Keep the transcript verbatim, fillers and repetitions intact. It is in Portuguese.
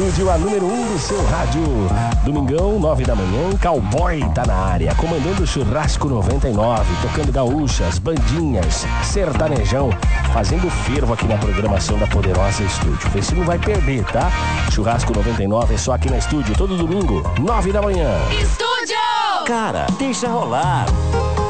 estúdio, a número um do seu rádio. Domingão, nove da manhã, Cowboy tá na área, comandando o Churrasco noventa e nove, tocando gaúchas, bandinhas, sertanejão, fazendo fervo aqui na programação da Poderosa Estúdio. Vê se não vai perder, tá? Churrasco noventa e nove é só aqui na estúdio, todo domingo, nove da manhã. Estúdio! Cara, deixa rolar.